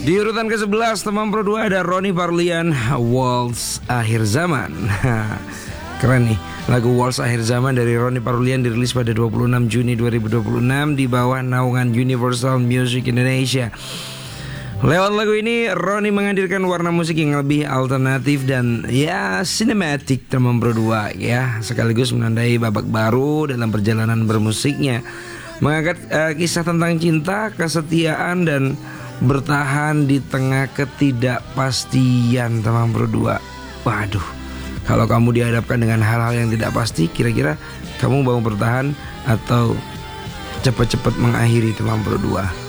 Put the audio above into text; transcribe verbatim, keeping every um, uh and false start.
Di urutan ke sebelas teman Pro dua ada Ronnie Parlian, Waltz Akhir Zaman. Keren nih, lagu Waltz Akhir Zaman dari Ronnie Parlian dirilis pada dua puluh enam Juni dua ribu dua puluh enam di bawah naungan Universal Music Indonesia. Lewat lagu ini Ronnie menghadirkan warna musik yang lebih alternatif dan ya sinematik teman Pro dua ya, sekaligus menandai babak baru dalam perjalanan bermusiknya. Mengangkat uh, kisah tentang cinta, kesetiaan dan bertahan di tengah ketidakpastian teman Pro dua. Waduh, kalau kamu dihadapkan dengan hal-hal yang tidak pasti, kira-kira kamu mau bertahan atau cepat-cepat mengakhiri teman Pro dua?